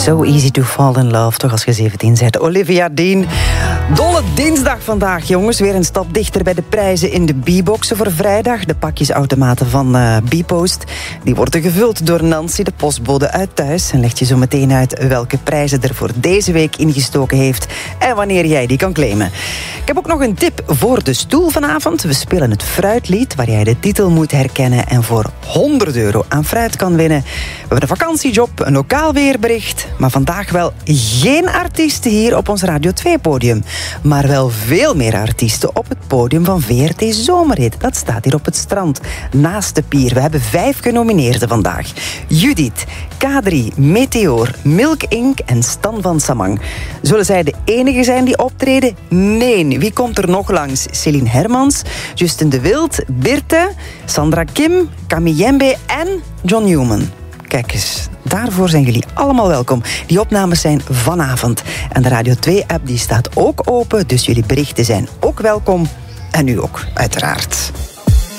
So easy to fall in love, toch als je 17 bent. Olivia Dean. Dolle dinsdag vandaag, jongens. Weer een stap dichter bij de prijzen in de B-boxen voor vrijdag. De pakjesautomaten van B-Post. Die worden gevuld door Nancy, de postbode uit thuis. En legt je zo meteen uit welke prijzen er voor deze week ingestoken heeft. En wanneer jij die kan claimen. Ik heb ook nog een tip voor de stoel vanavond. We spelen het fruitlied, waar jij de titel moet herkennen en voor €100 aan fruit kan winnen. We hebben een vakantiejob, een lokaal weerbericht. Maar vandaag wel geen artiesten hier op ons Radio 2-podium. Maar wel veel meer artiesten op het podium van VRT Zomerhit. Dat staat hier op het strand, naast de pier. We hebben 5 genomineerden vandaag. Judith, K3, Meteor, Milk Inc. en Stan van Samang. Zullen zij de enige zijn die optreden? Nee. Wie komt er nog langs? Céline Hermans, Justin de Wild, Birte, Sandra Kim, Camille Jembe en John Newman. Kijk eens, daarvoor zijn jullie allemaal welkom. Die opnames zijn vanavond. En de Radio 2-app die staat ook open, dus jullie berichten zijn ook welkom. En u ook, uiteraard.